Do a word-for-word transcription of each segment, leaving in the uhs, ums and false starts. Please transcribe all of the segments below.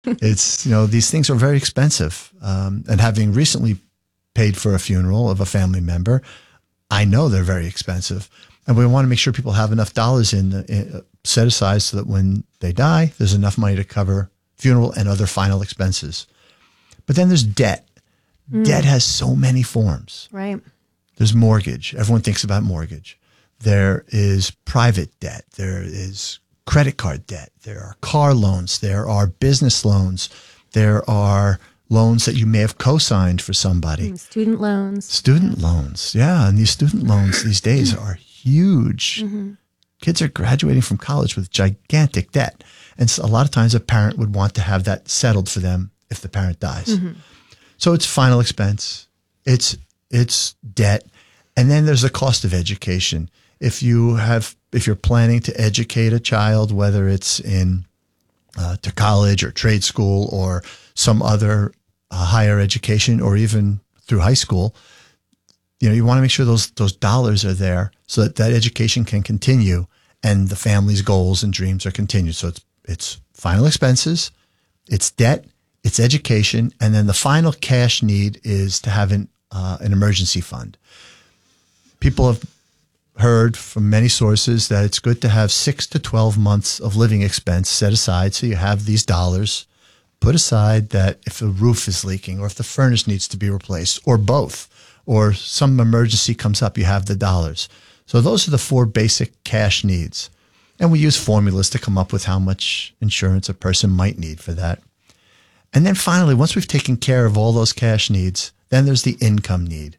It's, you know, these things are very expensive. Um, and having recently paid for a funeral of a family member, I know they're very expensive. And we want to make sure people have enough dollars in, in set aside so that when they die, there's enough money to cover funeral and other final expenses. But then there's debt. Mm. Debt has so many forms. Right. There's mortgage. Everyone thinks about mortgage. There is private debt. There is credit card debt. There are car loans. There are business loans. There are loans that you may have co-signed for somebody. Mm, student loans. Student yeah. loans. Yeah. And these student loans these days are huge. Mm-hmm. Kids are graduating from college with gigantic debt. And so a lot of times a parent would want to have that settled for them if the parent dies. Mm-hmm. So it's final expense. It's, it's debt. And then there's the cost of education. If you have, if you're planning to educate a child, whether it's in uh, to college or trade school or some other uh, higher education, or even through high school, you know, you want to make sure those those dollars are there so that that education can continue and the family's goals and dreams are continued. So it's it's final expenses, it's debt, it's education, and then the final cash need is to have an uh, an emergency fund. People have heard from many sources that it's good to have six to twelve months of living expense set aside. So you have these dollars put aside that if the roof is leaking or if the furnace needs to be replaced or both, or some emergency comes up, you have the dollars. So those are the four basic cash needs. And we use formulas to come up with how much insurance a person might need for that. And then finally, once we've taken care of all those cash needs, then there's the income need.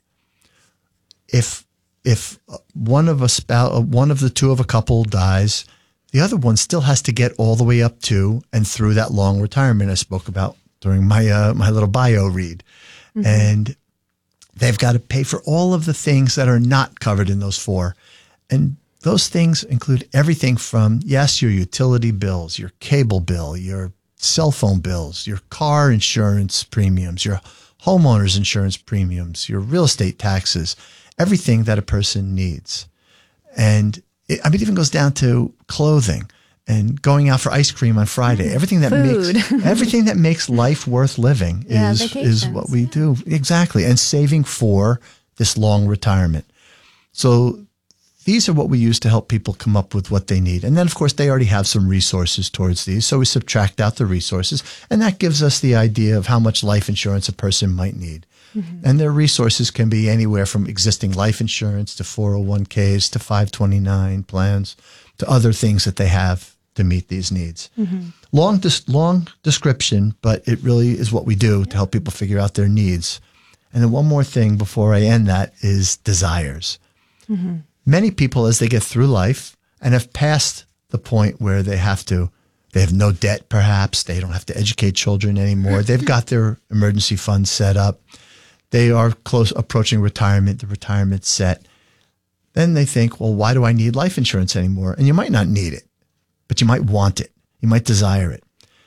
If If one of a spouse, one of the two of a couple dies, the other one still has to get all the way up to and through that long retirement I spoke about during my uh, my little bio read. Mm-hmm. And they've got to pay for all of the things that are not covered in those four. And those things include everything from, yes, your utility bills, your cable bill, your cell phone bills, your car insurance premiums, your homeowner's insurance premiums, your real estate taxes, everything that a person needs. And it, I mean, it even goes down to clothing and going out for ice cream on Friday. Mm, everything that food. makes everything that makes life worth living yeah, is vacations. is what we do. Exactly. And saving for this long retirement. So these are what we use to help people come up with what they need. And then, of course, they already have some resources towards these. So we subtract out the resources, and that gives us the idea of how much life insurance a person might need. Mm-hmm. And their resources can be anywhere from existing life insurance to four oh one k's to five twenty-nine plans to other things that they have to meet these needs. Mm-hmm. Long, dis- long description, but it really is what we do to help people figure out their needs. And then one more thing before I end that is desires. Mm-hmm. Many people, as they get through life and have passed the point where they have to, they have no debt perhaps, they don't have to educate children anymore, they've got their emergency fund set up, they are close approaching retirement, the retirement's set. Then they think, well, why do I need life insurance anymore? And you might not need it, but you might want it. You might desire it.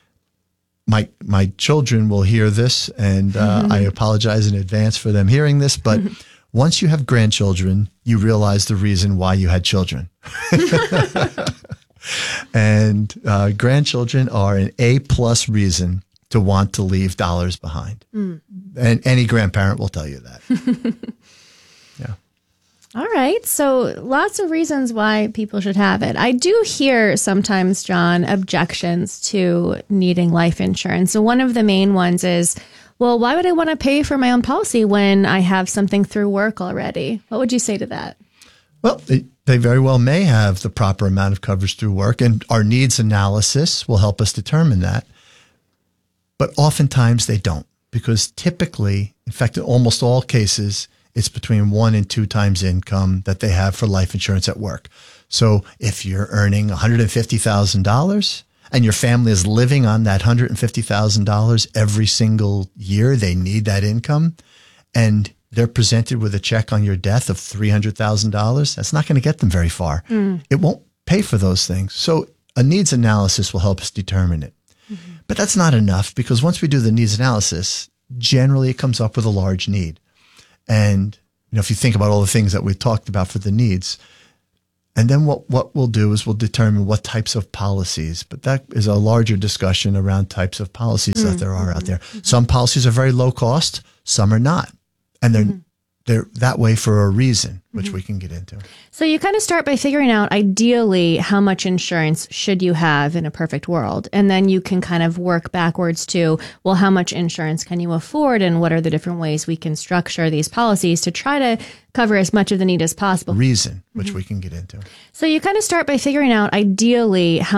My my children will hear this, and uh, mm-hmm. I apologize in advance for them hearing this, but once you have grandchildren, you realize the reason why you had children. And uh, grandchildren are an A-plus reason to want to leave dollars behind. Mm. And any grandparent will tell you that. Yeah. All right. So lots of reasons why people should have it. I do hear sometimes, John, objections to needing life insurance. So one of the main ones is, well, why would I want to pay for my own policy when I have something through work already? What would you say to that? Well, they, they very well may have the proper amount of coverage through work, and our needs analysis will help us determine that. But oftentimes they don't, because typically, in fact, in almost all cases, it's between one and two times income that they have for life insurance at work. So if you're earning one hundred fifty thousand dollars and your family is living on that one hundred fifty thousand dollars every single year, they need that income, and they're presented with a check on your death of three hundred thousand dollars, that's not going to get them very far. Mm. It won't pay for those things. So a needs analysis will help us determine it. Mm-hmm. But that's not enough, because once we do the needs analysis, generally it comes up with a large need. And, you know, if you think about all the things that we've talked about for the needs, And then what, what we'll do is we'll determine what types of policies, but that is a larger discussion around types of policies mm-hmm. that there are out there. Mm-hmm. Some policies are very low cost, some are not. And they're, mm-hmm. they're that way for a reason, which mm-hmm. we can get into. So you kind of start by figuring out ideally how much insurance should you have in a perfect world. And then you can kind of work backwards to, well, how much insurance can you afford and what are the different ways we can structure these policies to try to cover as much of the need as possible. Reason, which mm-hmm. we can get into. So you kind of start by figuring out ideally how